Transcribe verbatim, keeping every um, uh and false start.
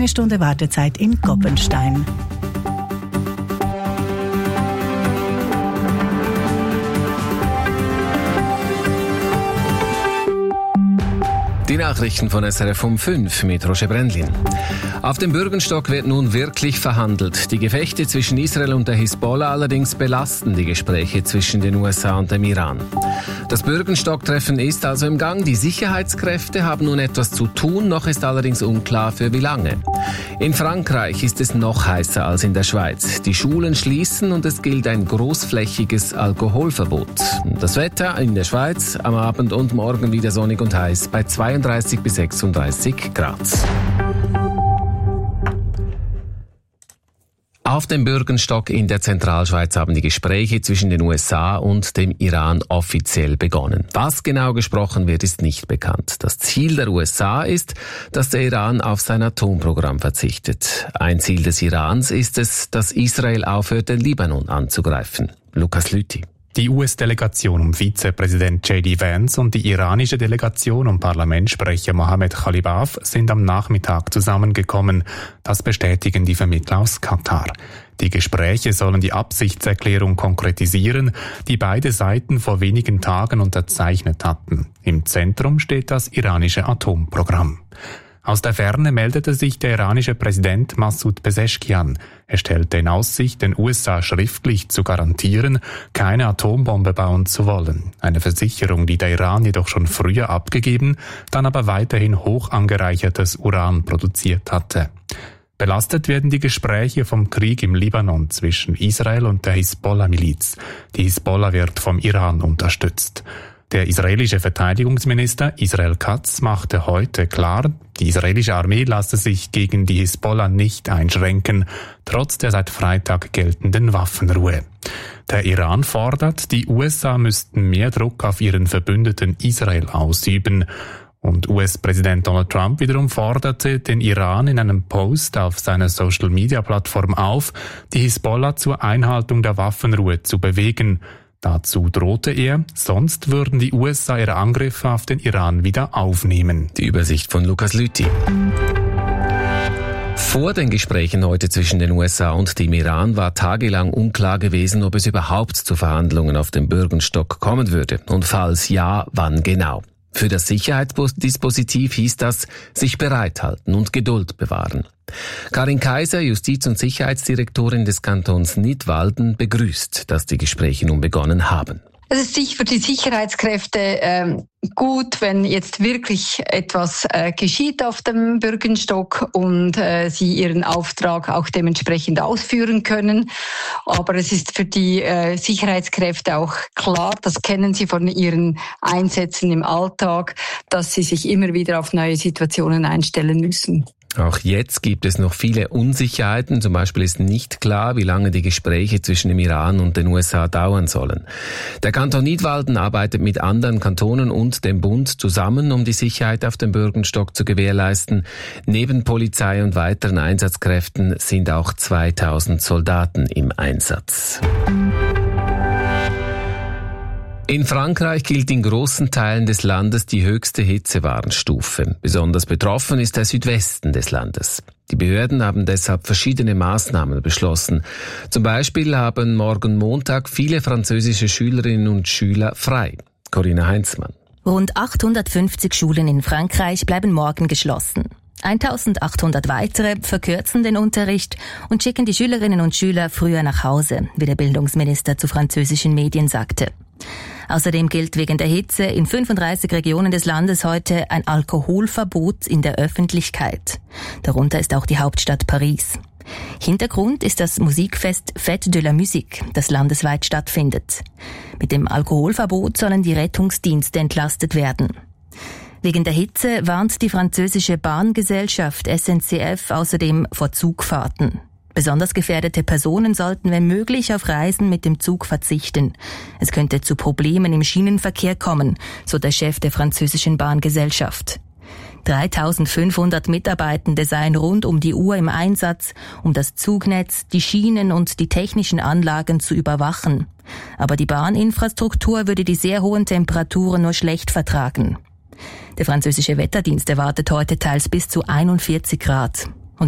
eine Stunde Wartezeit in Koppenstein. Die Nachrichten von S R F um fünf mit Roger Brendlin. Auf dem Bürgenstock wird nun wirklich verhandelt. Die Gefechte zwischen Israel und der Hisbollah allerdings belasten die Gespräche zwischen den U S A und dem Iran. Das Bürgenstock-Treffen ist also im Gang. Die Sicherheitskräfte haben nun etwas zu tun, noch ist allerdings unklar für wie lange. In Frankreich ist es noch heißer als in der Schweiz. Die Schulen schließen und es gilt ein großflächiges Alkoholverbot. Das Wetter in der Schweiz am Abend und morgen wieder sonnig und heiß bei zweiunddreißig bis sechsunddreißig Grad. Auf dem Bürgenstock in der Zentralschweiz haben die Gespräche zwischen den U S A und dem Iran offiziell begonnen. Was genau gesprochen wird, ist nicht bekannt. Das Ziel der U S A ist, dass der Iran auf sein Atomprogramm verzichtet. Ein Ziel des Irans ist es, dass Israel aufhört, den Libanon anzugreifen. Lukas Lüthi. Die U S-Delegation um Vizepräsident J D Vance und die iranische Delegation um Parlamentssprecher Mohammed Khalibaf sind am Nachmittag zusammengekommen. Das bestätigen die Vermittler aus Katar. Die Gespräche sollen die Absichtserklärung konkretisieren, die beide Seiten vor wenigen Tagen unterzeichnet hatten. Im Zentrum steht das iranische Atomprogramm. Aus der Ferne meldete sich der iranische Präsident Massoud Pezeshkian. Er stellte in Aussicht, den U S A schriftlich zu garantieren, keine Atombombe bauen zu wollen. Eine Versicherung, die der Iran jedoch schon früher abgegeben, dann aber weiterhin hoch angereichertes Uran produziert hatte. Belastet werden die Gespräche vom Krieg im Libanon zwischen Israel und der Hisbollah-Miliz. Die Hisbollah wird vom Iran unterstützt. Der israelische Verteidigungsminister Israel Katz machte heute klar, die israelische Armee lasse sich gegen die Hisbollah nicht einschränken, trotz der seit Freitag geltenden Waffenruhe. Der Iran fordert, die U S A müssten mehr Druck auf ihren Verbündeten Israel ausüben. Und U S-Präsident Donald Trump wiederum forderte den Iran in einem Post auf seiner Social-Media-Plattform auf, die Hisbollah zur Einhaltung der Waffenruhe zu bewegen. Dazu drohte er, sonst würden die U S A ihre Angriffe auf den Iran wieder aufnehmen. Die Übersicht von Lukas Lüthi. Vor den Gesprächen heute zwischen den U S A und dem Iran war tagelang unklar gewesen, ob es überhaupt zu Verhandlungen auf dem Bürgenstock kommen würde. Und falls ja, wann genau. Für das Sicherheitsdispositiv hieß das, sich bereithalten und Geduld bewahren. Karin Kaiser, Justiz- und Sicherheitsdirektorin des Kantons Nidwalden, begrüßt, dass die Gespräche nun begonnen haben. Es ist sicher für die Sicherheitskräfte ähm, gut, wenn jetzt wirklich etwas äh, geschieht auf dem Bürgenstock und äh, sie ihren Auftrag auch dementsprechend ausführen können. Aber es ist für die äh, Sicherheitskräfte auch klar, das kennen sie von ihren Einsätzen im Alltag, dass sie sich immer wieder auf neue Situationen einstellen müssen. Auch jetzt gibt es noch viele Unsicherheiten. Zum Beispiel ist nicht klar, wie lange die Gespräche zwischen dem Iran und den U S A dauern sollen. Der Kanton Nidwalden arbeitet mit anderen Kantonen und dem Bund zusammen, um die Sicherheit auf dem Bürgenstock zu gewährleisten. Neben Polizei und weiteren Einsatzkräften sind auch zweitausend Soldaten im Einsatz. In Frankreich gilt in großen Teilen des Landes die höchste Hitzewarnstufe. Besonders betroffen ist der Südwesten des Landes. Die Behörden haben deshalb verschiedene Maßnahmen beschlossen. Zum Beispiel haben morgen Montag viele französische Schülerinnen und Schüler frei. Corinna Heinzmann. Rund achthundertfünfzig Schulen in Frankreich bleiben morgen geschlossen. eintausendachthundert weitere verkürzen den Unterricht und schicken die Schülerinnen und Schüler früher nach Hause, wie der Bildungsminister zu französischen Medien sagte. Außerdem gilt wegen der Hitze in fünfunddreißig Regionen des Landes heute ein Alkoholverbot in der Öffentlichkeit. Darunter ist auch die Hauptstadt Paris. Hintergrund ist das Musikfest Fête de la Musique, das landesweit stattfindet. Mit dem Alkoholverbot sollen die Rettungsdienste entlastet werden. Wegen der Hitze warnt die französische Bahngesellschaft S N C F außerdem vor Zugfahrten. Besonders gefährdete Personen sollten wenn möglich auf Reisen mit dem Zug verzichten. Es könnte zu Problemen im Schienenverkehr kommen, so der Chef der französischen Bahngesellschaft. dreitausendfünfhundert Mitarbeitende seien rund um die Uhr im Einsatz, um das Zugnetz, die Schienen und die technischen Anlagen zu überwachen. Aber die Bahninfrastruktur würde die sehr hohen Temperaturen nur schlecht vertragen. Der französische Wetterdienst erwartet heute teils bis zu einundvierzig Grad.